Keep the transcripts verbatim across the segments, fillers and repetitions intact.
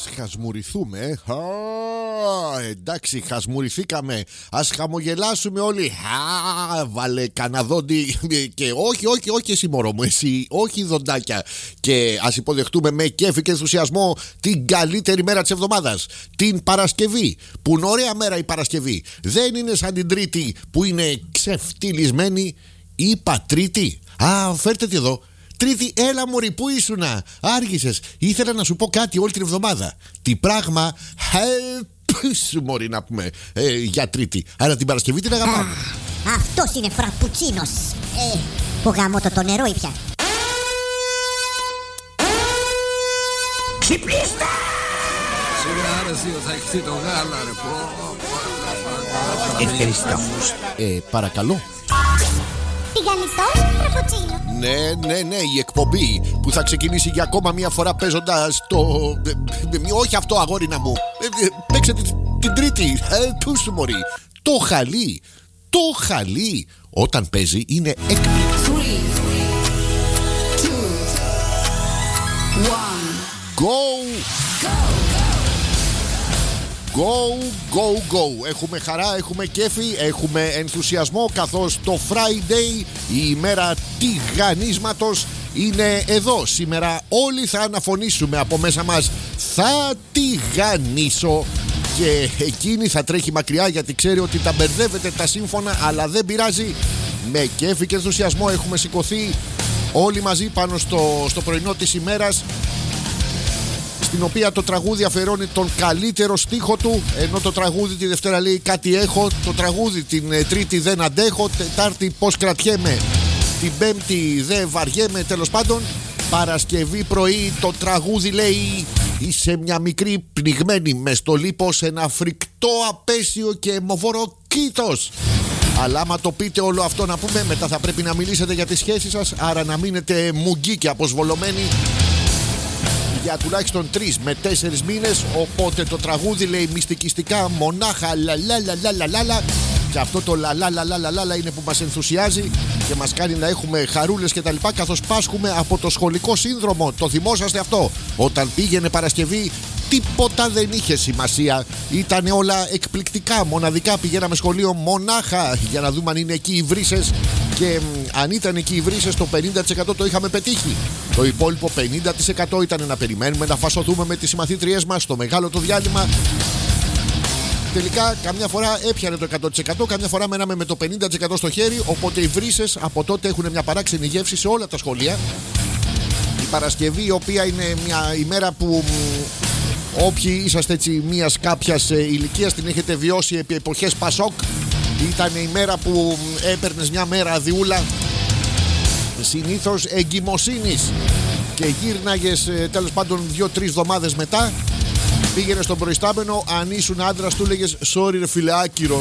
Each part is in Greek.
χασμουριθούμε. ε. Α, εντάξει, χασμουριθήκαμε. Ας χαμογελάσουμε όλοι. Α, βάλε καναδόντι. Και όχι, όχι, όχι εσύ μωρό μου, εσύ, όχι δοντάκια. Και ας υποδεχτούμε με κέφι και ενθουσιασμό την καλύτερη μέρα της εβδομάδας, την Παρασκευή. Που είναι ωραία μέρα η Παρασκευή. Δεν είναι σαν την Τρίτη που είναι ξεφτυλισμένη. Είπα Τρίτη. Α, φέρτε τη εδώ. Τρίτη, έλα μωρή, πού ήσουνα? Άργησες. Ήθελα να σου πω κάτι όλη την εβδομάδα. Τι πράγμα? Πού μωρή να πούμε ε, για Τρίτη. Άρα την Παρασκευή την αγαπάμε. Αυτός είναι φραπουτσίνος. Ε, που γάμο το, το νερό ήπια. Ξυπνήστε! Σιγά ρε εσύ, θα έχεις το γάλα ρε πω. Ευχαριστώ. Ε, παρακαλώ. Τηγανιτός φραπουτσίνο. Ναι, ναι, ναι, η εκπομπή που θα ξεκινήσει για ακόμα μια φορά παίζοντας το... Όχι αυτό αγόρινα μου. Παίξε την, την Τρίτη. Ε, πού σου μωρή. Το χαλί. Το χαλί όταν παίζει είναι έκπληκτο. Go! Go, go, go. Έχουμε χαρά, έχουμε κέφι, έχουμε ενθουσιασμό, καθώς το Friday, η ημέρα τηγανίσματος, είναι εδώ. Σήμερα όλοι θα αναφωνήσουμε από μέσα μας. Θα τηγανίσω. Και εκείνη θα τρέχει μακριά γιατί ξέρει ότι τα μπερδεύετε τα σύμφωνα, αλλά δεν πειράζει. Με κέφι και ενθουσιασμό έχουμε σηκωθεί όλοι μαζί πάνω στο, στο πρωινό της ημέρας, στην οποία το τραγούδι αφιερώνει τον καλύτερο στίχο του, ενώ το τραγούδι τη Δευτέρα λέει κάτι έχω, το τραγούδι την Τρίτη δεν αντέχω, Τετάρτη πως κρατιέμαι, την Πέμπτη δεν βαριέμαι. Τέλος πάντων, Παρασκευή πρωί το τραγούδι λέει είσαι μια μικρή πνιγμένη μες στο λίπος, ένα φρικτό απέσιο και αιμοβόρο κήτος. Αλλά άμα το πείτε όλο αυτό να πούμε, μετά θα πρέπει να μιλήσετε για τη σχέση σας, άρα να μείνετε μουγγί και αποσβολωμένοι για τουλάχιστον τρεις με τέσσερις μήνες. Οπότε το τραγούδι λέει μυστικιστικά μονάχα λαλαλαλαλαλα. Και αυτό το λαλαλαλαλαλα είναι που μας ενθουσιάζει και μας κάνει να έχουμε χαρούλες και τα λοιπά, καθώς πάσχουμε από το σχολικό σύνδρομο. Το θυμόσαστε αυτό? Όταν πήγαινε Παρασκευή τίποτα δεν είχε σημασία. Ήτανε όλα εκπληκτικά, μοναδικά. Πηγαίναμε σχολείο μονάχα για να δούμε αν είναι εκεί οι βρύσες. Και μ, αν ήταν εκεί οι βρύσες, το πενήντα τοις εκατό το είχαμε πετύχει. Το υπόλοιπο πενήντα τοις εκατό ήταν να περιμένουμε να φασωθούμε με τις συμμαθήτριές μας στο μεγάλο το διάλειμμα. Τελικά, καμιά φορά έπιανε το εκατό τοις εκατό, καμιά φορά μέναμε με το πενήντα τοις εκατό στο χέρι. Οπότε οι βρύσες από τότε έχουν μια παράξενη γεύση σε όλα τα σχολεία. Η Παρασκευή, η οποία είναι μια ημέρα που μ, όποιοι είσαστε έτσι μιας κάποιας ε, ηλικίας την έχετε βιώσει επί εποχές Πασόκ. Ήταν η μέρα που έπαιρνες μια μέρα αδειούλα, συνήθως εγκυμοσύνης, και γύρναγες τέλος πάντων δύο-τρεις εβδομάδες μετά. Πήγαινε στον προϊστάμενο, αν ήσουν άντρας του λέγες sorry ρε φίλε άκυρο,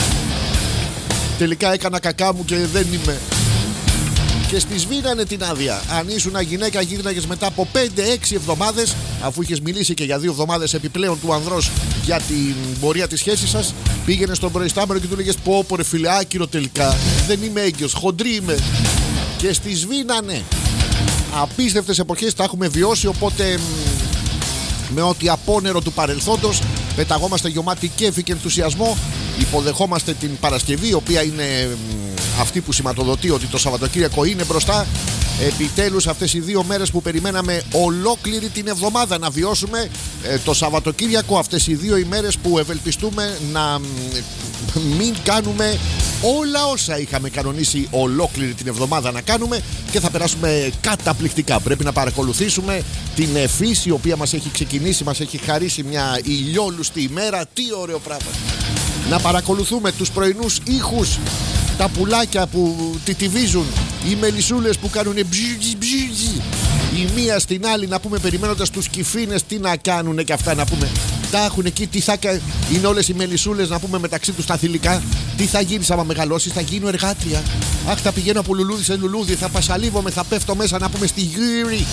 τελικά έκανα κακά μου και δεν είμαι. Και στη σβήνανε την άδεια. Αν ήσουν γυναίκα γύρναγες μετά από πέντε έξι εβδομάδες, αφού είχες μιλήσει και για δύο εβδομάδες επιπλέον του ανδρός για την πορεία της σχέσης σας. Πήγαινε στον προϊστάμενο και του λέγες πω πω ρε φίλε άκυρο, τελικά δεν είμαι έγκυος, χοντρή είμαι. Και στη σβήνανε. Απίστευτες εποχές τα έχουμε βιώσει. Οπότε με ό,τι απόνερο του παρελθόντος πεταγόμαστε γεμάτοι κέφι και ενθουσιασμό. Υποδεχόμαστε την Παρασκευή, η οποία είναι αυτή που σηματοδοτεί ότι το Σαββατοκύριακο είναι μπροστά. Επιτέλους αυτές οι δύο μέρες που περιμέναμε ολόκληρη την εβδομάδα να βιώσουμε, ε, το Σαββατοκύριακο, αυτές οι δύο ημέρες που ευελπιστούμε να μην κάνουμε όλα όσα είχαμε κανονίσει ολόκληρη την εβδομάδα να κάνουμε, και θα περάσουμε καταπληκτικά. Πρέπει να παρακολουθήσουμε την φύση η οποία μας έχει ξεκινήσει, μας έχει χαρίσει μια ηλιόλουστη ημέρα. Τι ωραίο πράγμα! Να παρακολουθούμε τους πρωινούς ήχους, τα πουλάκια που τιτιβίζουν, οι μελισσούλες που κάνουν μπζζ, μπζζ, η μία στην άλλη να πούμε, περιμένοντας τους κυφίνες τι να κάνουν και αυτά να πούμε. Τα έχουν εκεί, τι θα κα... είναι όλες οι μελισσούλες να πούμε μεταξύ τους τα θηλυκά. Τι θα γίνεις άμα μεγαλώσεις? Θα γίνω εργάτρια. Αχ, θα πηγαίνω από λουλούδι σε λουλούδι, θα πασαλίβομαι, θα πέφτω μέσα να πούμε στη γύρι.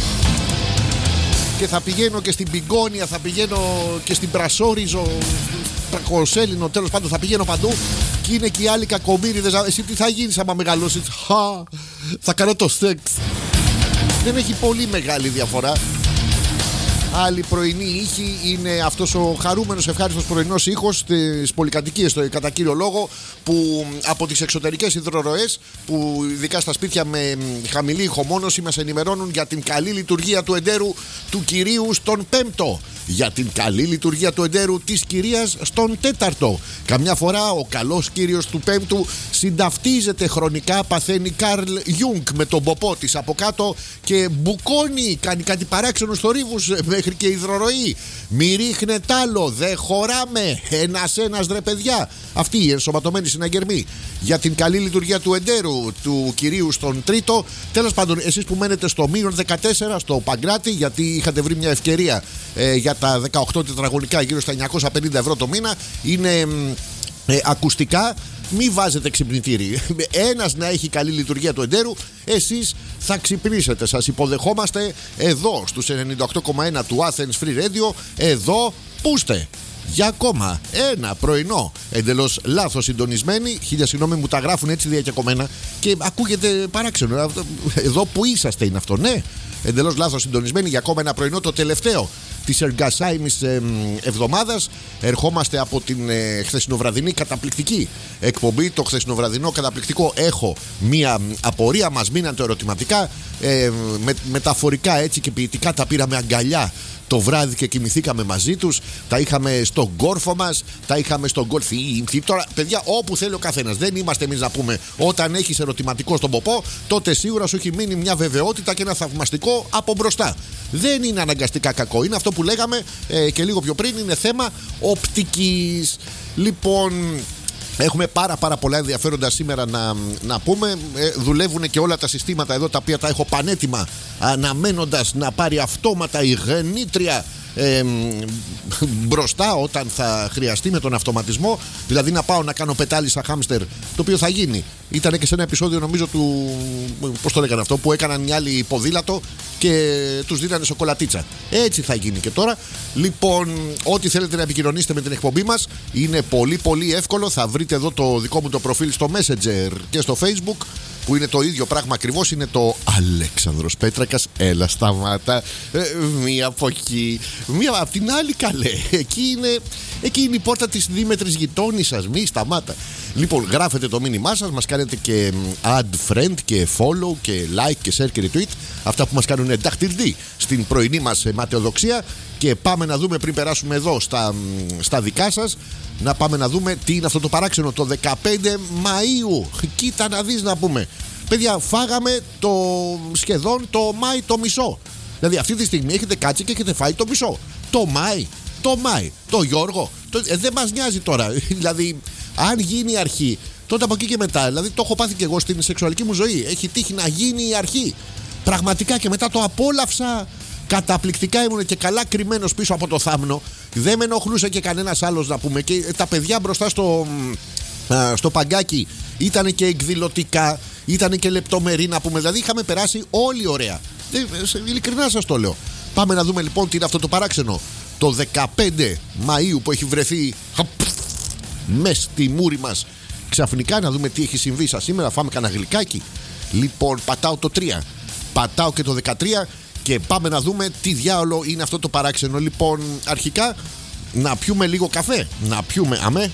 Και θα πηγαίνω και στην Πιγκόνια, θα πηγαίνω και στην Πρασόριζο, Πρακοσέλινο, τέλος πάντων θα πηγαίνω παντού. Και είναι και οι άλλοι κακομοίριδες. Εσύ τι θα γίνεις άμα μεγαλώσεις? Χα, θα κάνω το σεξ. Δεν έχει πολύ μεγάλη διαφορά. Άλλη πρωινή ήχη είναι αυτός ο χαρούμενος ευχάριστος πρωινός ήχος στις πολυκατοικίες, κατά κύριο λόγο, που από τις εξωτερικές υδροροές, που ειδικά στα σπίτια με χαμηλή ηχομόνωση μας ενημερώνουν για την καλή λειτουργία του εντέρου του κυρίου στον πέμπτο, για την καλή λειτουργία του εντέρου της κυρίας στον τέταρτο. Καμιά φορά ο καλός κύριος του πέμπτου συνταυτίζεται χρονικά, παθαίνει Καρλ Γιούγκ με τον ποπό της από κάτω και μπουκώνει, κάνει κάτι παράξενο στο ρίβους μέχρι και υδροροή. Μη ρίχνετε άλλο, δεν χωράμε. Ένας-ένας ρε παιδιά. Αυτή η ενσωματωμένη συναγερμή για την καλή λειτουργία του εντέρου του κυρίου στον τρίτο. Τέλος πάντων, εσείς που μένετε στο μείον δεκατέσσερα στο Παγκράτη, γιατί είχατε βρει μια ευκαιρία ε, για τα δεκαοκτώ τετραγωνικά γύρω στα εννιακόσια πενήντα ευρώ το μήνα, είναι ε, ακουστικά. Μη βάζετε ξυπνητήρι. Ένας να έχει καλή λειτουργία του εντέρου, εσείς θα ξυπνήσετε. Σας υποδεχόμαστε εδώ στους ενενήντα οκτώ κόμμα ένα του Athens Free Radio. Εδώ πούστε για ακόμα ένα πρωινό εντελώς λάθος συντονισμένοι. Χίλια συγγνώμη, μου τα γράφουν έτσι διακεκομένα και ακούγεται παράξενο. Εδώ που είσαστε είναι αυτό, ναι. Εντελώς λάθος συντονισμένοι για ακόμα ένα πρωινό, το τελευταίο της εργασάιμης ε, εβδομάδας. Ερχόμαστε από την ε, χθεσινοβραδινή καταπληκτική εκπομπή. Το χθεσινοβραδινό καταπληκτικό έχω μία απορία. Μας μείναν το ερωτηματικά, ε, με, μεταφορικά έτσι και ποιητικά τα πήραμε αγκαλιά το βράδυ και κοιμηθήκαμε μαζί τους. Τα είχαμε στον κόρφο μας, τα είχαμε στον γκολφι. Τώρα, παιδιά, όπου θέλει ο καθένας. Δεν είμαστε εμείς να πούμε όταν έχεις ερωτηματικό στον ποπό, τότε σίγουρα σου έχει μείνει μια βεβαιότητα και ένα θαυμαστικό από μπροστά. Δεν είναι αναγκαστικά κακό. Είναι αυτό που λέγαμε ε, και λίγο πιο πριν. Είναι θέμα οπτικής. Λοιπόν, έχουμε πάρα πάρα πολλά ενδιαφέροντα σήμερα να, να πούμε. Ε, δουλεύουν και όλα τα συστήματα εδώ, τα οποία τα έχω πανέτοιμα, αναμένοντας να πάρει αυτόματα η γεννήτρια ε, μπροστά όταν θα χρειαστεί με τον αυτοματισμό. Δηλαδή να πάω να κάνω πετάλι σαν χάμστερ, το οποίο θα γίνει. Ήταν και σε ένα επεισόδιο, νομίζω, του. Πώς το λέγανε αυτό, που έκαναν οι άλλοι ποδήλατο και τους δίνανε σοκολατίτσα. Έτσι θα γίνει και τώρα. Λοιπόν, ό,τι θέλετε να επικοινωνήσετε με την εκπομπή μας είναι πολύ πολύ εύκολο. Θα βρείτε εδώ το δικό μου το προφίλ στο Messenger και στο Facebook, που είναι το ίδιο πράγμα ακριβώς. Είναι το Αλέξανδρος Πέτρακας. Έλα σταμάτα, ε, μία από εκεί, μία από την άλλη, καλέ. Εκεί είναι, εκεί είναι η πόρτα της δίμετρης γειτόνισσας. Μη σταμάτα. Λοιπόν, γράφετε το μήνυμά σας, μας κάνετε και add friend και follow και like και share και retweet, αυτά που μας κάνουν δαχτυλδί στην πρωινή μας ματαιοδοξία. Και πάμε να δούμε, πριν περάσουμε εδώ στα, στα δικά σας, να πάμε να δούμε τι είναι αυτό το παράξενο. Το δεκαπέντε Μαΐου, κοίτα να δεις, να πούμε. Παιδιά, φάγαμε το σχεδόν το Μάη το μισό. Δηλαδή αυτή τη στιγμή έχετε κάτσει και έχετε φάει το μισό. Το Μάη, το Μάη, το Γιώργο, το, ε, δεν μας νοιάζει τώρα. Δηλαδή, αν γίνει η αρχή, τότε από εκεί και μετά, δηλαδή το έχω πάθει και εγώ στην σεξουαλική μου ζωή. Έχει τύχει να γίνει η αρχή. Πραγματικά, και μετά το απόλαυσα καταπληκτικά. Ήμουν και καλά κρυμμένος πίσω από το θάμνο. Δεν με ενοχλούσε και κανένας άλλος, να πούμε. Και τα παιδιά μπροστά στο, α, στο παγκάκι ήταν και εκδηλωτικά, ήταν και λεπτομερή, να πούμε. Δηλαδή είχαμε περάσει όλοι ωραία. Ε, ειλικρινά σας το λέω. Πάμε να δούμε λοιπόν τι είναι αυτό το παράξενο. Το δεκαπέντε Μαΐου που έχει βρεθεί μες στη μούρη μας. Ξαφνικά να δούμε τι έχει συμβεί σας σήμερα. Φάμε κανένα γλυκάκι. Λοιπόν, πατάω το τρία. Πατάω και το δεκατρία. Και πάμε να δούμε τι διάολο είναι αυτό το παράξενο. Λοιπόν, αρχικά να πιούμε λίγο καφέ. Να πιούμε, αμέ.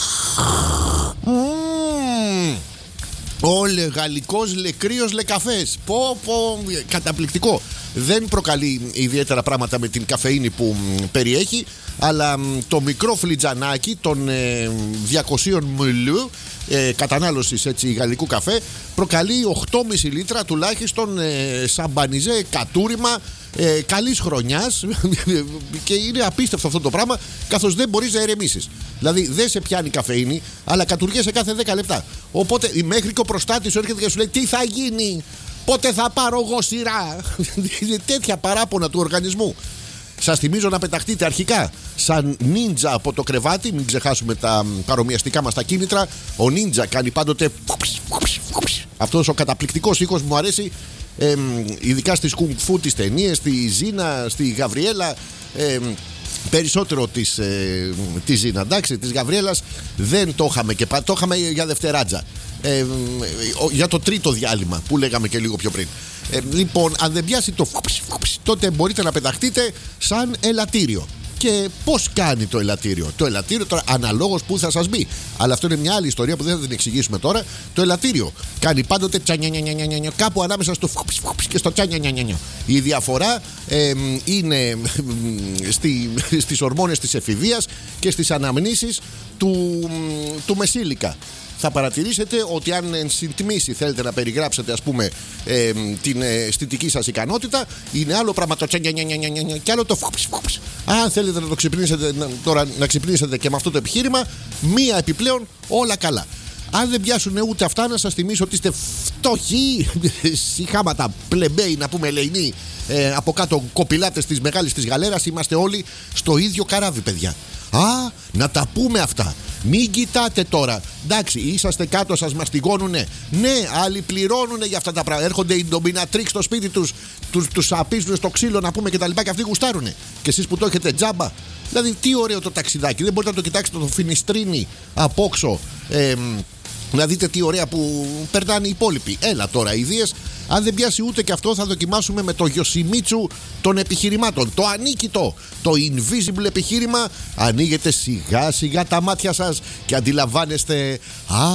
Mm. Όλε γαλλικός λεκρύος λεκαφές. Πω πω, καταπληκτικό. Δεν προκαλεί ιδιαίτερα πράγματα με την καφεΐνη που περιέχει, αλλά το μικρό φλιτζανάκι των ε, διακόσια μιλιλίτρων ε, κατανάλωσης έτσι γαλλικού καφέ προκαλεί οκτώ κόμμα πέντε λίτρα τουλάχιστον ε, σαμπανιζέ κατούριμα ε, καλής χρονιάς. Και είναι απίστευτο αυτό το πράγμα, καθώς δεν μπορείς να ερεμήσεις. Δηλαδή δεν σε πιάνει καφεΐνη, αλλά κατουργέσαι κάθε δέκα λεπτά. Οπότε μέχρι και ο προστάτης σου έρχεται και σου λέει τι θα γίνει, πότε θα πάρω εγώ σειρά. Τέτοια παράπονα του οργανισμού. Σας θυμίζω να πεταχτείτε αρχικά σαν νίντζα από το κρεβάτι. Μην ξεχάσουμε τα παρομοιαστικά μας τα κίνητρα. Ο νίντζα κάνει πάντοτε αυτός ο καταπληκτικός ήχος, μου αρέσει, ε, ειδικά στις κουνγκ-φου τις ταινίες, στη Ζίνα, στη Γαβριέλα. ε, Περισσότερο της, ε, της Ζίνα, εντάξει. Της Γαβριέλας δεν το είχαμε και το είχαμε για δευτεράτζα. Ε, για το τρίτο διάλειμμα που λέγαμε και λίγο πιο πριν. Ε, λοιπόν, αν δεν πιάσει το φουπς, φουπς, τότε μπορείτε να πεταχτείτε σαν ελαττήριο. Και πώς κάνει το ελαττήριο? Το ελαττήριο τώρα αναλόγως που θα σας μπει. Αλλά αυτό είναι μια άλλη ιστορία που δεν θα την εξηγήσουμε τώρα. Το ελαττήριο κάνει πάντοτε τσανιανιανιανιανιο κάπου ανάμεσα στο φουπς, φουπς και στο τσανιανιανιανιο. Η διαφορά ε, είναι στη, στις ορμόνες της εφηβείας και στις αναμνήσεις του, του μεσήλικα. Θα παρατηρήσετε ότι αν εν συντμήσει θέλετε να περιγράψετε, ας πούμε, ε, την αισθητική σας ικανότητα, είναι άλλο πράγμα το τσανιανιανιανιανιο και άλλο το φουπς, φουπς. Αν θέλετε να το ξυπνήσετε να, τώρα να ξυπνήσετε και με αυτό το επιχείρημα, μία επιπλέον, όλα καλά. Αν δεν πιάσουν ούτε αυτά, να σας θυμίσω ότι είστε φτωχοί, σιχάματα, πλεμπέοι, να πούμε ελεηνοί, ε, από κάτω κοπηλάτες της μεγάλης της γαλέρας. Είμαστε όλοι στο ίδιο καράβι, παιδιά. Α, να τα πούμε αυτά. Μην κοιτάτε τώρα. Εντάξει, είσαστε κάτω, σας μαστιγώνουνε. Ναι, άλλοι πληρώνουνε για αυτά τα πράγματα. Έρχονται οι ντομπινατρίξ στο σπίτι τους, τους, τους απίζουν στο ξύλο, να πούμε, και τα λοιπά, και αυτοί γουστάρουνε. Και εσείς που το έχετε τζάμπα. Δηλαδή, τι ωραίο το ταξιδάκι. Δεν μπορείτε να το κοιτάξετε το φινιστρίνι απόξω. Ε, να δείτε τι ωραία που περνάνε οι υπόλοιποι. Έλα τώρα, ιδίες. Αν δεν πιάσει ούτε και αυτό, θα δοκιμάσουμε με το Γιοσιμίτσου των επιχειρημάτων. Το ανίκητο, το invisible επιχείρημα. Ανοίγετε σιγά σιγά τα μάτια σας και αντιλαμβάνεστε. Α,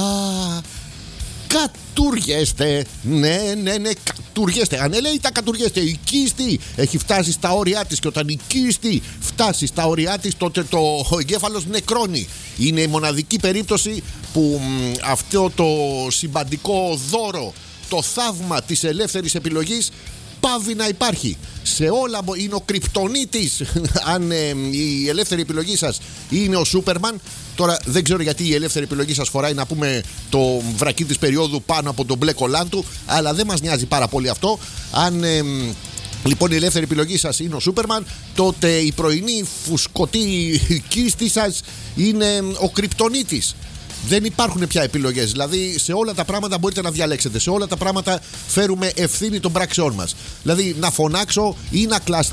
κατουργέστε. Ναι, ναι, ναι, κατουργέστε. Ανελαίητα κατουργέστε. Η κίστη έχει φτάσει στα όρια της. Και όταν η κίστη φτάσει στα όρια της, τότε το εγκέφαλος νεκρώνει. Είναι η μοναδική περίπτωση που μ, αυτό το συμπαντικό δώρο, το θαύμα της ελεύθερης επιλογής, πάβει να υπάρχει. Σε όλα είναι ο κρυπτονίτης. Αν ε, η ελεύθερη επιλογή σας είναι ο Σούπερμαν. Τώρα δεν ξέρω γιατί η ελεύθερη επιλογή σας φοράει, να πούμε, το βρακί της περίοδου πάνω από τον μπλε κολάν του, αλλά δεν μας νοιάζει πάρα πολύ αυτό. Αν ε, λοιπόν η ελεύθερη επιλογή σας είναι ο Σούπερμαν, τότε η πρωινή φουσκωτή κίστη σας είναι ο κρυπτονίτης. Δεν υπάρχουν πια επιλογές. Δηλαδή, σε όλα τα πράγματα μπορείτε να διαλέξετε. Σε όλα τα πράγματα φέρουμε ευθύνη των πράξεών μας. Δηλαδή, να φωνάξω ή να κλάσω.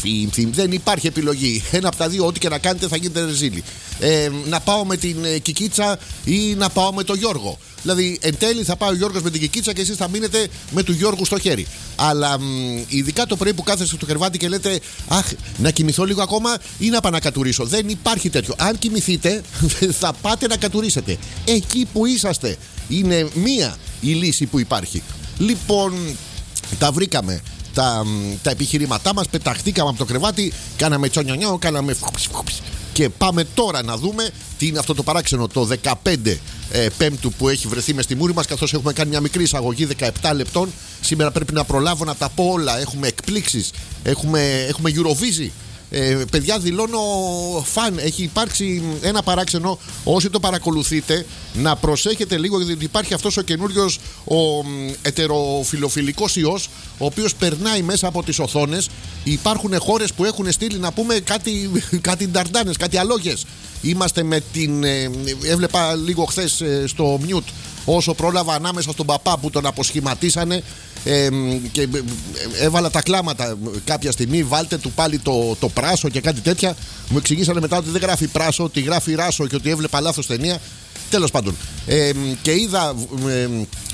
Δεν υπάρχει επιλογή. Ένα από τα δύο, ό,τι και να κάνετε, θα γίνετε ρεζίλοι. Ε, να πάω με την ε, Κικίτσα ή να πάω με τον Γιώργο. Δηλαδή, εν τέλει θα πάει ο Γιώργος με την Κικίτσα και εσείς θα μείνετε με του Γιώργου στο χέρι. Αλλά μ, ειδικά το πρωί που κάθεστε στο κρεβάτι και λέτε, αχ, να κοιμηθώ λίγο ακόμα ή να πάω να κατουρίσω. Δεν υπάρχει τέτοιο. Αν κοιμηθείτε, θα πάτε να κατουρίσετε. Εκεί που είσαστε. Είναι μία η λύση που υπάρχει. Λοιπόν, τα βρήκαμε τα, τα επιχειρήματά μας, πεταχτήκαμε από το κρεβάτι, κάναμε τσονιονιό, κάναμε φουπς, φουπς. Και πάμε τώρα να δούμε τι είναι αυτό το παράξενο, το δεκαπέντε ε, Πέμπτου που έχει βρεθεί μες στη μούρη μας, καθώς έχουμε κάνει μια μικρή εισαγωγή δεκαεπτά λεπτών. Σήμερα πρέπει να προλάβω να τα πω όλα. Έχουμε εκπλήξεις, έχουμε, έχουμε Eurovision. Ε, παιδιά, δηλώνω φαν. Έχει υπάρξει ένα παράξενο. Όσοι το παρακολουθείτε, να προσέχετε λίγο, γιατί υπάρχει αυτός ο καινούριος ο ετεροφιλοφιλικός ιός, ο οποίος περνάει μέσα από τις οθόνες. Υπάρχουν χώρες που έχουν στείλει, να πούμε, κάτι, κάτι νταρντάνες, κάτι αλόγες. Είμαστε με την. Ε, έβλεπα λίγο χθες ε, στο mute, όσο πρόλαβα, ανάμεσα στον παπά που τον αποσχηματίσανε. Ε, και έβαλα τα κλάματα κάποια στιγμή. Βάλτε του πάλι το, το πράσο και κάτι τέτοια. Μου εξηγήσανε μετά ότι δεν γράφει πράσο, ότι γράφει ράσο και ότι έβλεπα λάθος ταινία. Τέλος πάντων. Ε, και είδα ε,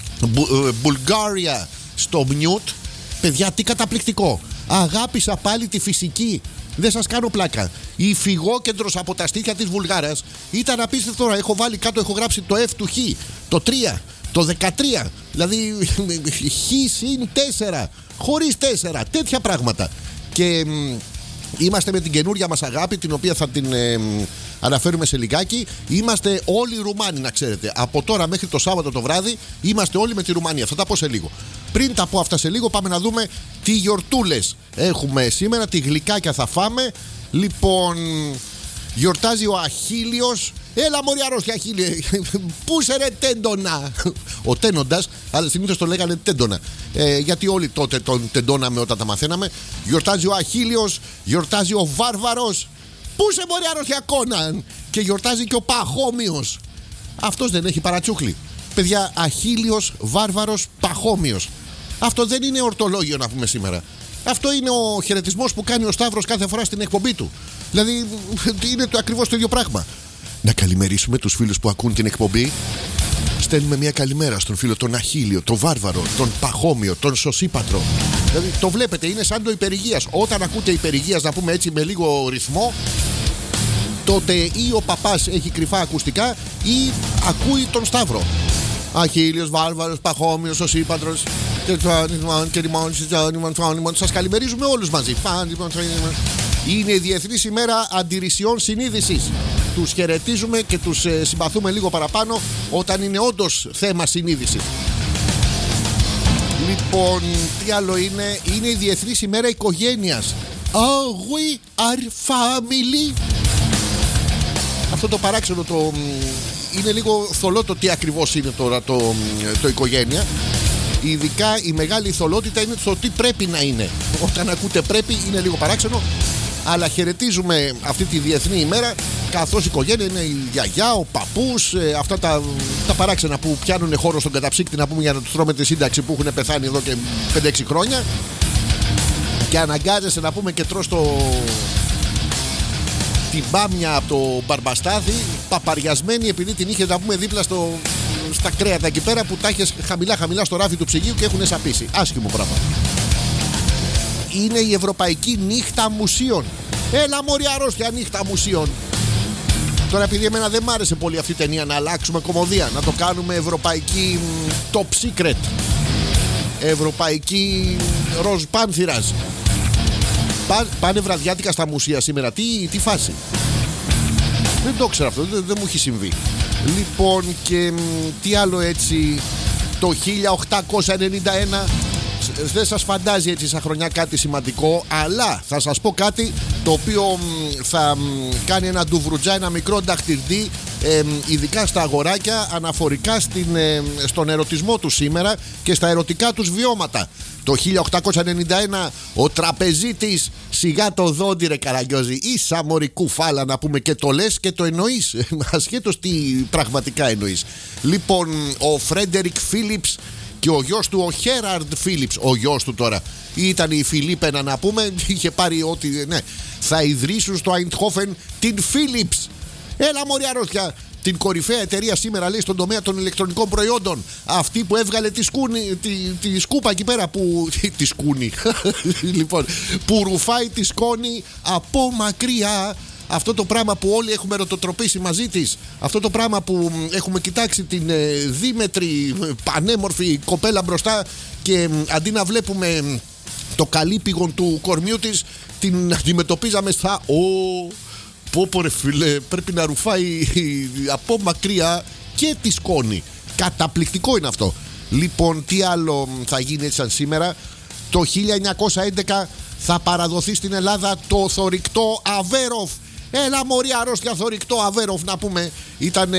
Μπουλγάρια στο mute. Παιδιά, τι καταπληκτικό. Αγάπησα πάλι τη φυσική. Δεν σας κάνω πλάκα. Η φυγόκεντρος από τα στήθια της Βουλγάρας ήταν απίστευτο. Τώρα έχω βάλει κάτω, έχω γράψει το F του Χ, το τρία, το δεκατρία. Δηλαδή Χ συν τέσσερα, χωρίς τέσσερα, τέτοια πράγματα. Και μ, είμαστε με την καινούρια μας αγάπη, την οποία θα την ε, μ, αναφέρουμε σε λιγάκι. Είμαστε όλοι Ρουμάνοι, να ξέρετε. Από τώρα μέχρι το Σάββατο το βράδυ είμαστε όλοι με τη Ρουμανία. Θα τα πω σε λίγο. Πριν τα πω αυτά σε λίγο, πάμε να δούμε τι γιορτούλες έχουμε σήμερα, τι γλυκάκια θα φάμε. Λοιπόν, γιορτάζει ο Αχίλιος. Έλα μωρή αρρώστια, Αχίλιε. Πού σε ρε τέντονα. Ο τένοντας, αλλά συνήθως το λέγανε τέντονα. ε, Γιατί όλοι τότε τον τεντώναμε όταν τα μαθαίναμε. Γιορτάζει ο Αχίλιος, γιορτάζει ο Βάρβαρος. Πού σε μωρή αρρώστια, Κόναν. Και γιορτάζει και ο Παχώμιος. Αυτός δεν έχει παρατσούκλι. Παιδιά, Αχίλιος, Βάρβαρος, Παχώμιος. Αυτό δεν είναι ορτολόγιο, να πούμε σήμερα. Αυτό είναι ο χαιρετισμός που κάνει ο Σταύρος κάθε φορά στην εκπομπή του. Δηλαδή είναι το ακριβώς το ίδιο πράγμα. Να καλημερίσουμε τους φίλους που ακούν την εκπομπή στέλνουμε μια καλημέρα στον φίλο τον Αχίλιο, τον Βάρβαρο, τον Παχώμιο, τον Σωσίπατρο. Δηλαδή το βλέπετε, είναι σαν το υπερηγείας. Όταν ακούτε υπερηγείας, να πούμε έτσι με λίγο ρυθμό, τότε ή ο παπάς έχει κρυφά ακουστικά ή ακούει τον Σταύρο. Αχίλιος, Βάρβαρος, Παχώμιος, Σωσίπατρος. Σας καλημερίζουμε όλους μαζί. Είναι η Διεθνής ημέρα αντιρρησιών συνείδησης. Τους χαιρετίζουμε και τους ε, συμπαθούμε λίγο παραπάνω όταν είναι όντως θέμα συνείδησης. Λοιπόν, τι άλλο είναι? Είναι η Διεθνής ημέρα οικογένειας. Oh, we are family. Αυτό το παράξενο το... είναι λίγο θολό το τι ακριβώς είναι τώρα το, το οικογένεια. Ειδικά η μεγάλη θολότητα είναι το τι πρέπει να είναι. Όταν ακούτε πρέπει είναι λίγο παράξενο. Αλλά χαιρετίζουμε αυτή τη διεθνή ημέρα, καθώς η οικογένεια είναι η γιαγιά, ο παππούς, ε, αυτά τα, τα παράξενα που πιάνουν χώρο στον καταψύκτη, να πούμε, για να τους τρώμε τη σύνταξη που έχουν πεθάνει εδώ και πέντε έξι χρόνια. Και αναγκάζεσαι να πούμε και τρως το... την μπάμια από το μπαρμπαστάδι, παπαριασμένη επειδή την είχε να πούμε δίπλα στο... στα κρέατα εκεί πέρα που τα έχεις χαμηλά χαμηλά στο ράφι του ψυγείου και έχουν σαπίσει. Άσχημο πράγμα. Είναι η Ευρωπαϊκή Νύχτα Μουσείων. Έλα μωρή αρρώστια, νύχτα μουσείων. Τώρα επειδή εμένα δεν μ' άρεσε πολύ αυτή η ταινία, να αλλάξουμε κομμωδία, να το κάνουμε ευρωπαϊκή top secret, ευρωπαϊκή ροζ πάνθυρας. Πά, πάνε βραδιάτικα στα μουσεία σήμερα. Τι, τι φάση? Δεν το ξέρω αυτό, δεν, δεν μου έχει συμβεί. Λοιπόν, και τι άλλο έτσι? Το χίλια οκτακόσια ενενήντα ένα δεν σας φαντάζει έτσι σαν χρονιά κάτι σημαντικό, αλλά θα σας πω κάτι το οποίο θα κάνει ένα ντουβρουτζά, ένα μικρό νταχτυρντή, ε, ειδικά στα αγοράκια, αναφορικά στην, ε, στον ερωτισμό του σήμερα και στα ερωτικά τους βιώματα. Το χίλια οκτακόσια ενενήντα ένα ο τραπεζίτης, σιγά το δόντι ρε Καραγκιόζη, ίσα μωρή κουφάλα να πούμε, και το λες και το εννοείς, ασχέτως τι πραγματικά εννοείς. Λοιπόν, ο Φρέντερικ Φίλιπς και ο γιος του, ο Χέραρντ Φίλιπς, ο γιος του τώρα, ήταν η Φιλίππενα να πούμε, είχε πάρει ό,τι, ναι, θα ιδρύσουν στο Αϊντχόφεν την Φίλιπς. Έλα μωρή αρρώστια. Την κορυφαία εταιρεία σήμερα, λέει, στον τομέα των ηλεκτρονικών προϊόντων. Αυτή που έβγαλε τη, σκούνη, τη, τη σκούπα εκεί πέρα που... τη σκούνη. Λοιπόν, που ρουφάει τη σκόνη από μακριά. Αυτό το πράγμα που όλοι έχουμε ερωτοτροπήσει μαζί της. Αυτό το πράγμα που έχουμε κοιτάξει την ε, δίμετρη, πανέμορφη κοπέλα μπροστά και ε, αντί να βλέπουμε το καλύπηγον του κορμιού της, την αντιμετωπίζαμε στα... Oh, πω πω ρε φίλε, πρέπει να ρουφάει από μακριά και τη σκόνη. Καταπληκτικό είναι αυτό. Λοιπόν, τι άλλο θα γίνει έτσι σαν σήμερα? Το χίλια εννιακόσια έντεκα θα παραδοθεί στην Ελλάδα το θωρηκτό Αβέροφ. Έλα μωρή αρρώστια, θωρηκτό Αβέροφ να πούμε. Ήταν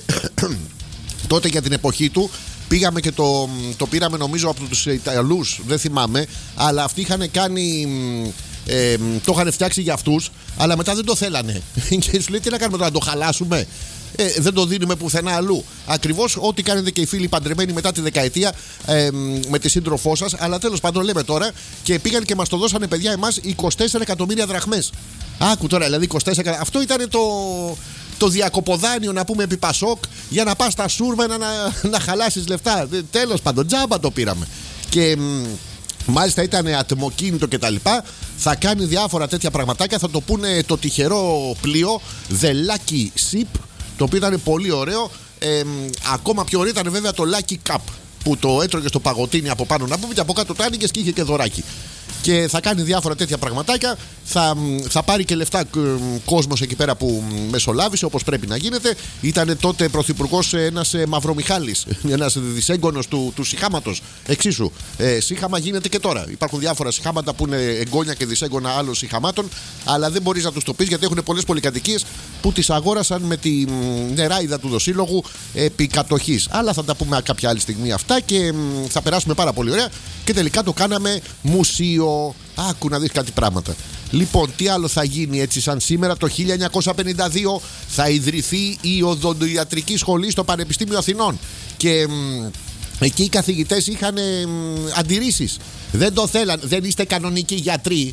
τότε για την εποχή του. Πήγαμε και το, το πήραμε νομίζω από τους Ιταλούς, δεν θυμάμαι, αλλά αυτοί είχαν κάνει... Ε, το είχαν φτιάξει για αυτούς, αλλά μετά δεν το θέλανε. Και σου λέει, τι να κάνουμε τώρα, να το χαλάσουμε? Ε, δεν το δίνουμε πουθενά αλλού. Ακριβώς ό,τι κάνετε και οι φίλοι παντρεμένοι μετά τη δεκαετία ε, με τη σύντροφό σας. Αλλά τέλος πάντων λέμε τώρα. Και πήγαν και μας το δώσανε, παιδιά, εμάς είκοσι τέσσερα εκατομμύρια δραχμές. Άκου τώρα, δηλαδή είκοσι τέσσερα. Αυτό ήταν το, το διακοποδάνιο να πούμε επί Πασόκ για να πας στα Σούρβενα να, να χαλάσεις λεφτά. Τέλος πάντων, τζάμπα το πήραμε. Και... μάλιστα ήταν ατμοκίνητο και τα λοιπά. Θα κάνει διάφορα τέτοια πραγματάκια. Θα το πούνε το τυχερό πλοίο The Lucky Ship, το οποίο ήταν πολύ ωραίο. ε, Ακόμα πιο ωραίο ήταν βέβαια το Lucky Cup, που το έτρωγε στο παγωτίνι από πάνω να πούμε, και από κάτω το άνοιγες και είχε και δωράκι. Και θα κάνει διάφορα τέτοια πραγματάκια. Θα, θα πάρει και λεφτά κόσμος εκεί πέρα που μεσολάβησε, όπως πρέπει να γίνεται. Ήταν τότε πρωθυπουργός ένας Μαυρομιχάλης, ένας δυσέγγωνος του, του σιχάματος. Εξίσου. Ε, σύχαμα γίνεται και τώρα. Υπάρχουν διάφορα σιχάματα που είναι εγγόνια και δυσέγγωνα άλλων σιχαμάτων, αλλά δεν μπορείς να τους το πεις γιατί έχουν πολλές πολυκατοικίες που τις αγόρασαν με τη νεράιδα του δοσύλλογου επί κατοχής. Αλλά θα τα πούμε κάποια άλλη στιγμή αυτά και θα περάσουμε πάρα πολύ ωραία. Και τελικά το κάναμε μουσείο. Άκου να δεις κάτι πράγματα. Λοιπόν, τι άλλο θα γίνει έτσι σαν σήμερα? Το χίλια εννιακόσια πενήντα δύο θα ιδρυθεί η Οδοντιατρική Σχολή στο Πανεπιστήμιο Αθηνών. Και μ, εκεί οι καθηγητές είχαν μ, αντιρρήσεις. Δεν το θέλαν. Δεν είστε κανονικοί γιατροί.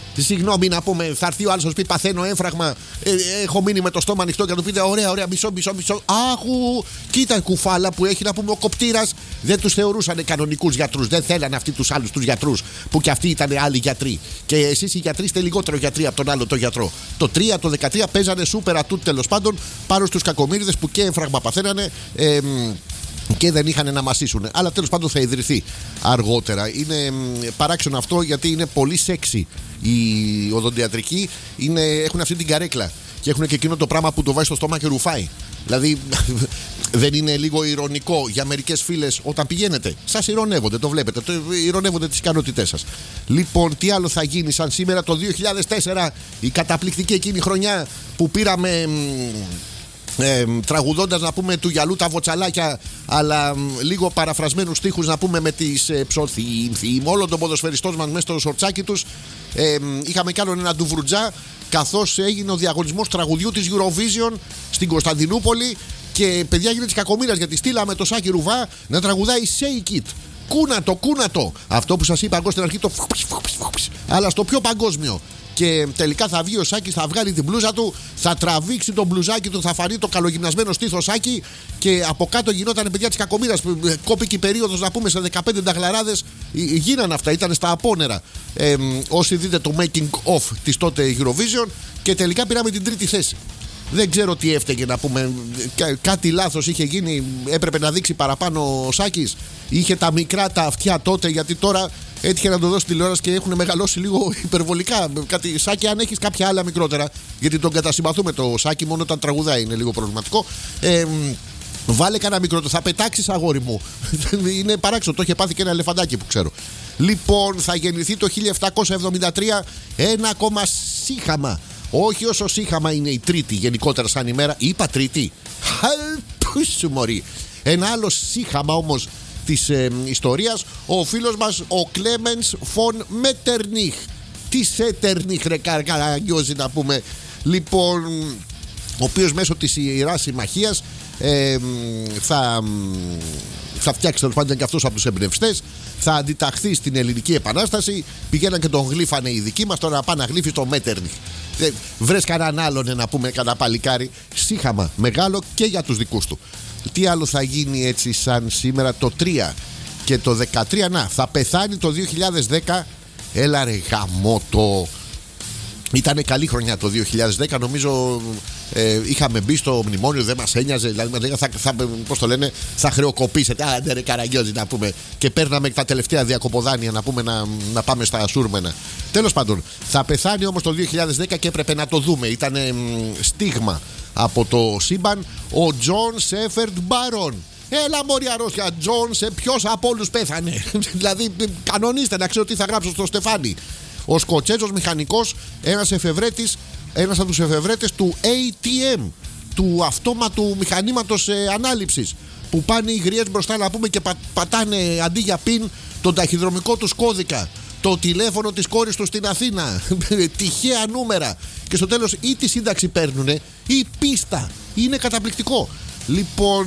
Συγγνώμη να πούμε, θα έρθει ο άλλος στο σπίτι, παθαίνω έμφραγμα. Ε, έχω μείνει με το στόμα ανοιχτό και να του πείτε: ωραία, ωραία, μισό, μισό, μισό. Άχου, κοίτα κουφάλα που έχει να πούμε ο κοπτήρας. Δεν τους θεωρούσαν κανονικούς γιατρούς. Δεν θέλανε αυτοί τους άλλους τους γιατρούς που κι αυτοί ήταν άλλοι γιατροί. Και εσείς οι γιατροί είστε λιγότερο γιατροί από τον άλλο τον γιατρό. Το τρία, το δεκατρία παίζανε σούπερ ατούτ τέλος πάντων πάνω στους κακομοίριδες που και έμφραγμα παθαίνανε. Ε, και δεν είχαν να μασίσουν. Αλλά τέλος πάντων θα ιδρυθεί αργότερα. Είναι παράξενο αυτό γιατί είναι πολύ σεξι οι οδοντιατρικοί. Είναι, έχουν αυτή την καρέκλα και έχουν και εκείνο το πράγμα που το βάζει στο στόμα και ρουφάει. Δηλαδή δεν είναι λίγο ηρωνικό για μερικές φίλες όταν πηγαίνετε? Σας ηρωνεύονται, το βλέπετε, το ηρωνεύονται τις ικανότητές σας. Λοιπόν, τι άλλο θα γίνει σαν σήμερα το δύο χιλιάδες τέσσερα, η καταπληκτική εκείνη χρονιά που πήραμε... Ε, τραγουδώντας να πούμε του γυαλού τα βοτσαλάκια, αλλά μ, λίγο παραφρασμένους στίχους να πούμε με τις ε, ψωθήμ, θύμ, όλων των ποδοσφαιριστών μας μέσα στο σορτσάκι τους. Ε, είχαμε κι άλλον ένα ντουβρουτζά καθώς έγινε ο διαγωνισμός τραγουδιού της Eurovision στην Κωνσταντινούπολη και παιδιά γίνεται της κακομοίρας γιατί στείλαμε το Σάκη Ρουβά να τραγουδάει Shake It. Κούνατο, κούνατο. Αυτό που σας είπα εγώ στην αρχή, το αλλά στο πιο παγκόσμιο. Και τελικά θα βγει ο Σάκης, θα βγάλει την μπλούζα του, θα τραβήξει το μπλουζάκι του, θα φανεί το καλογυμνασμένο στήθος Σάκη και από κάτω γινόταν παιδιά της κακομοίρας. Κόπηκε η περίοδος να πούμε σε δεκαπέντε νταγλαράδες. Γίνανε αυτά, ήταν στα απόνερα. Ε, όσοι δείτε το making of της τότε Eurovision και τελικά πήραμε την τρίτη θέση. Δεν ξέρω τι έφταιγε να πούμε. Κά, κάτι λάθος είχε γίνει. Έπρεπε να δείξει παραπάνω ο Σάκης. Είχε τα μικρά τα αυτιά τότε γιατί τώρα έτυχε να το δώσει τηλεόραση και έχουν μεγαλώσει λίγο υπερβολικά. Κάτι, Σάκη, αν έχεις κάποια άλλα μικρότερα, γιατί τον κατασυμπαθούμε το Σάκη μόνο όταν τραγουδάει, είναι λίγο προβληματικό. Ε, βάλε κανένα μικρότερο, θα πετάξεις αγόρι μου. Είναι παράξενο, το είχε πάθει και ένα ελεφαντάκι που ξέρω. Λοιπόν, θα γεννηθεί το χίλια επτακόσια εβδομήντα τρία ένα ακόμα σύγχαμα. Όχι όσο σύγχαμα είναι η Τρίτη γενικότερα σαν ημέρα. Είπα Τρίτη. Χαλπούσου μωρή. Ένα άλλο σύγχαμα όμως της ε, ιστορίας, ο φίλος μας ο Κλέμενς Φον Μέτερνιχ. Τι Σέτερνιχ ρε καραγκιόζη να πούμε. Λοιπόν, ο οποίος μέσω της Ιεράς Συμμαχίας ε, θα, θα φτιάξει τέλος πάντων και αυτός από τους εμπνευστές, θα αντιταχθεί στην Ελληνική Επανάσταση. Πηγαίναν και τον γλύφανε οι δικοί μας, τώρα να πάνε να γλύφει το Μέτερνιχ. Ε, βρες κανέναν άλλον να πούμε, κανένα παλικάρι. Σύγχαμα μεγάλο και για τους δικούς του. Τι άλλο θα γίνει έτσι σαν σήμερα το τρία και το δεκατρία? Να, θα πεθάνει το δύο χιλιάδες δέκα. Έλα ρε γαμώτο. Ήτανε καλή χρονιά το δύο χιλιάδες δέκα. Νομίζω ε, είχαμε μπει στο μνημόνιο, δεν μας ένοιαζε. Δηλαδή θα, θα, πώς το λένε, θα χρεοκοπήσετε. Άντε ρε καραγκιόζη να πούμε. Και παίρναμε τα τελευταία διακοποδάνεια να πούμε να, να πάμε στα σούρμενα. Τέλος πάντων, θα πεθάνει όμως το δύο χιλιάδες δέκα και έπρεπε να το δούμε. Ήτανε μ, στίγμα από το σύμπαν. Ο Τζον Σέφερντ Μπάρον. Έλα μωρή αρρώστια, Τζον, σε ποιος από όλους πέθανε? Δηλαδή κανονίστε να ξέρω τι θα γράψω στο στεφάνι. Ο Σκοτσέζος μηχανικός, ένας εφευρέτης, ένας από τους εφευρέτες του έι τι εμ, του αυτόματου μηχανήματος ε, ανάληψης, που πάνε οι γριές μπροστά να πούμε και πα, πατάνε αντί για πιν τον ταχυδρομικό τους κώδικα, το τηλέφωνο της κόρης του στην Αθήνα, τυχαία νούμερα, και στο τέλος ή τη σύνταξη παίρνουνε ή πίστα. Είναι καταπληκτικό. Λοιπόν,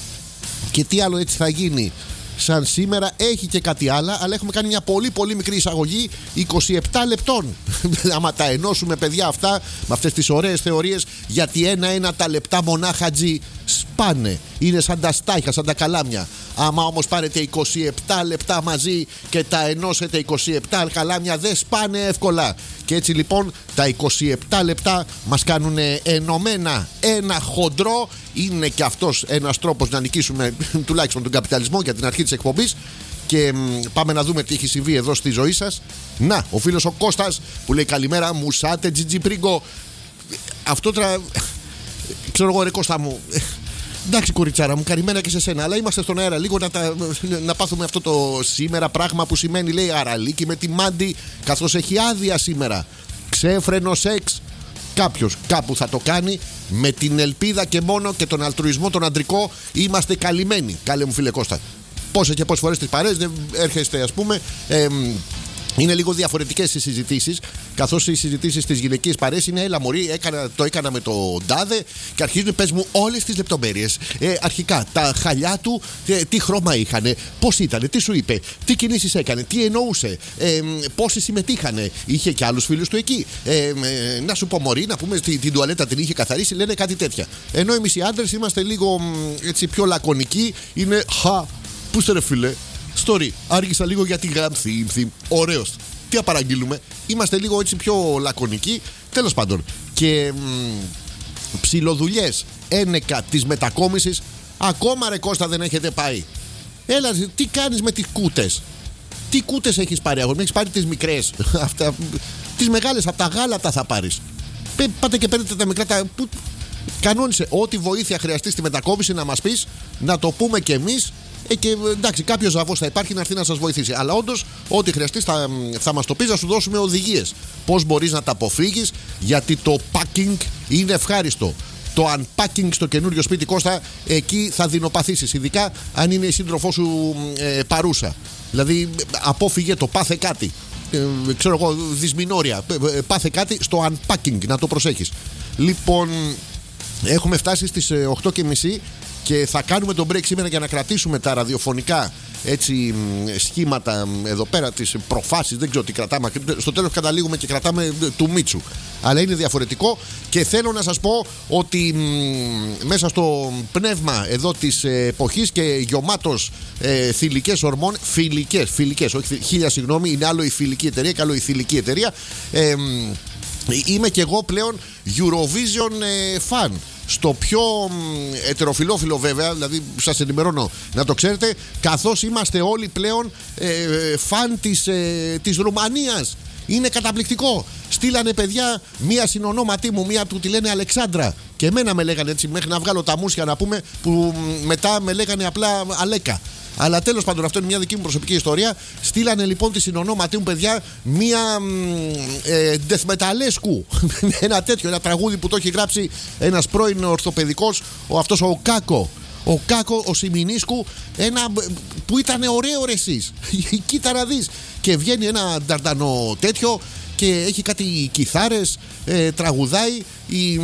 και τι άλλο έτσι θα γίνει σαν σήμερα? Έχει και κάτι άλλο, αλλά έχουμε κάνει μια πολύ πολύ μικρή εισαγωγή είκοσι επτά λεπτών. Άμα τα ενώσουμε παιδιά αυτά με αυτές τις ωραίες θεωρίες, γιατί ένα-ένα τα λεπτά μονάχα τζι σπάνε. Είναι σαν τα στάχια, σαν τα καλάμια. Άμα όμως πάρετε είκοσι επτά λεπτά μαζί και τα ενώσετε είκοσι επτά καλάμια, δεν σπάνε εύκολα. Και έτσι λοιπόν τα είκοσι επτά λεπτά μας κάνουν ενωμένα ένα χοντρό. Είναι και αυτός ένας τρόπος να νικήσουμε τουλάχιστον τον καπιταλισμό για την αρχή της εκπομπής. Και μ, πάμε να δούμε τι έχει συμβεί εδώ στη ζωή σας. Να, ο φίλος ο Κώστας που λέει καλημέρα, μουσάτε Τζιτζι Πρίγκο. Αυτό τώρα, ξέρω εγώ ρε Κώστα μου, εντάξει κοριτσάρα μου, καλημέρα και σε σένα. Αλλά είμαστε στον αέρα λίγο να, τα, να πάθουμε αυτό το σήμερα πράγμα που σημαίνει, λέει, αραλίκι με τη Μάντι, καθώς έχει άδεια σήμερα. Ξέφρενο σεξ. Κάποιος κάπου θα το κάνει, με την ελπίδα και μόνο και τον αλτρουισμό τον αντρικό είμαστε καλυμμένοι. Καλέ μου φίλε Κώστα, πόσες και πόσες φορές τις παρέες δεν έρχεστε ας πούμε ε, Είναι λίγο διαφορετικές οι συζητήσεις, καθώς οι συζητήσεις στις γυναικείες παρέες είναι έλα μωρή, έκανα, το έκανα με το τάδε και αρχίζουν πες μου όλες τις λεπτομέρειες. Ε, αρχικά, τα χαλιά του, ε, τι χρώμα είχανε, πώς ήτανε, τι σου είπε, τι κινήσεις έκανε, τι εννοούσε, ε, πόσοι συμμετείχανε, είχε και άλλους φίλους του εκεί. Ε, ε, να σου πω μωρή, να πούμε την, την τουαλέτα την είχε καθαρίσει, λένε κάτι τέτοια. Ενώ εμείς οι άντρες είμαστε λίγο έτσι πιο λακωνικοί, είναι χα, πού είστε ρε φίλε. Story. Άργησα λίγο γιατί γραμθή. Ωραίος. Τι να παραγγείλουμε. Είμαστε λίγο έτσι πιο λακωνικοί. Τέλος πάντων. Και ψιλοδουλειές ένεκα της μετακόμισης. Ακόμα ρε Κώστα δεν έχετε πάει. Έλα, τι κάνεις με τις κούτες. Τι κούτες έχεις πάρει αγόρι. Έχεις πάρει τις μικρές. Αυτά, τις μεγάλες από τα γάλατα θα πάρεις. Πάτε και παίρνετε τα μικρά. Τα... Κανόνισε ό,τι βοήθεια χρειαστεί στη μετακόμιση να μας πεις. Να το πούμε κι εμείς. Ε, και εντάξει, κάποιο ζαβός θα υπάρχει να έρθει να σας βοηθήσει. Αλλά όντως, ό,τι χρειαστεί θα, θα μας το πεις, να σου δώσουμε οδηγίες. Πώς μπορείς να τα αποφύγεις, γιατί το packing είναι ευχάριστο. Το unpacking στο καινούριο σπίτι, Κώστα, εκεί θα δεινοπαθήσεις. Ειδικά αν είναι η σύντροφό σου ε, παρούσα. Δηλαδή, απόφυγε το πάθε κάτι. Ε, ξέρω εγώ, δυσμηνόρια. Ε, πάθε κάτι στο unpacking, να το προσέχεις. Λοιπόν, έχουμε φτάσει στις οκτώ και μισή. Και θα κάνουμε τον break σήμερα για να κρατήσουμε τα ραδιοφωνικά έτσι σχήματα εδώ πέρα, τις προφάσεις, δεν ξέρω τι κρατάμε. Στο τέλος καταλήγουμε και κρατάμε του Μίτσου. Αλλά είναι διαφορετικό και θέλω να σας πω ότι μ, μέσα στο πνεύμα εδώ της εποχής και γεωμάτος ε, θηλυκές ορμόνες, φιλικές, φιλικές, όχι χίλια συγγνώμη, είναι άλλο η φιλική εταιρεία και άλλο η θηλυκή εταιρεία. Ε, είμαι και εγώ πλέον Eurovision ε, fan. Στο πιο ετεροφιλόφιλο βέβαια, δηλαδή σας ενημερώνω να το ξέρετε, καθώς είμαστε όλοι πλέον ε, φαν της, ε, της Ρουμανίας. Είναι καταπληκτικό. Στείλανε παιδιά μία συνονόματή μου, μία του τη λένε Αλεξάνδρα. Και εμένα με λέγανε έτσι, μέχρι να βγάλω τα μουσια να πούμε, που μετά με λέγανε απλά Αλέκα. Αλλά τέλος πάντων, αυτό είναι μια δική μου προσωπική ιστορία. Στείλανε λοιπόν τη συνονόματή μου, παιδιά, μία ε, Ντεθμεταλέσκου. Ένα τέτοιο, ένα τραγούδι που το έχει γράψει ένας πρώην ορθοπαιδικός, ο, αυτός ο Κάκο. Ο Κάκο, ο Σιμινίσκου, ένα που ήταν ωραίο ρε εσείς. Κοίτα να δεις. Και βγαίνει ένα νταρντανό τέτοιο και έχει κάτι κιθάρες, ε, τραγουδάει η,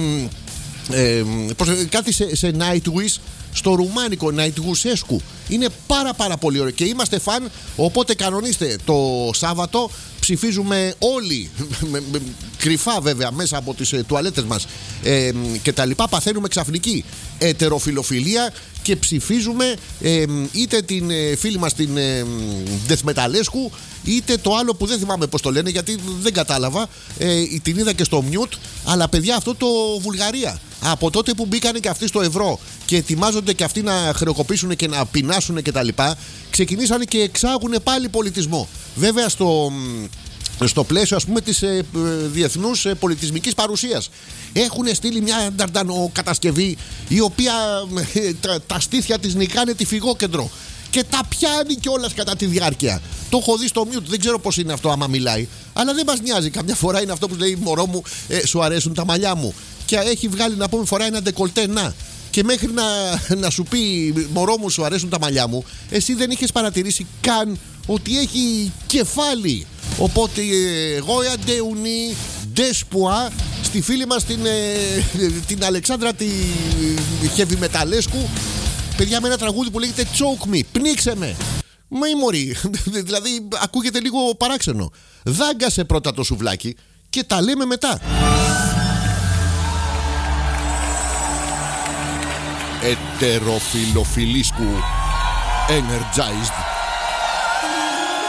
ε, προς, κάτι σε, σε Nightwish. Στο ρουμάνικο Ναϊτγουσέσκου. Είναι πάρα πάρα πολύ ωραίο και είμαστε φαν. Οπότε κανονίστε το Σάββατο. Ψηφίζουμε όλοι με, με, κρυφά βέβαια μέσα από τις ε, τουαλέτες μας ε, και τα λοιπά. Παθαίνουμε ξαφνική ετεροφιλοφιλία και ψηφίζουμε ε, είτε την ε, φίλη μας την ε, Ντεθμεταλέσκου, είτε το άλλο που δεν θυμάμαι πως το λένε, γιατί δεν κατάλαβα, ε, την είδα και στο μιούτ. Αλλά παιδιά, αυτό το Βουλγαρία, από τότε που μπήκανε και αυτοί στο ευρώ και ετοιμάζονται και αυτοί να χρεοκοπήσουν και να πεινάσουν και τα λοιπά, ξεκινήσανε και εξάγουν πάλι πολιτισμό. Βέβαια στο, στο πλαίσιο ας πούμε της ε, διεθνούς ε, πολιτισμικής παρουσίας. Έχουν στείλει μια νταρντανοκατασκευή η οποία ε, τα, τα στήθια της νικάνε τη φυγόκεντρο και τα πιάνει κιόλας κατά τη διάρκεια. Το έχω δει στο μιούτ, δεν ξέρω πώς είναι αυτό άμα μιλάει, αλλά δεν μας νοιάζει. Καμιά φορά είναι αυτό που λέει μωρό μου, ε, σου αρέσουν τα μαλλιά μου. Και έχει βγάλει να πούμε φορά ένα ντεκολτέ, να. Και μέχρι να, να σου πει μωρό μου σου αρέσουν τα μαλλιά μου, εσύ δεν είχες παρατηρήσει καν ότι έχει κεφάλι. Οπότε εγώ αντεουνί ντεσπουά στη φίλη μας την, την Αλεξάνδρα τη heavy μεταλλέσκου, παιδιά, με ένα τραγούδι που λέγεται Choke Me, πνίξε με. Μα η μωρή, δηλαδή ακούγεται λίγο παράξενο. Δάγκασε πρώτα το σουβλάκι και τα λέμε μετά. Ετεροφιλοφιλίσκου Energized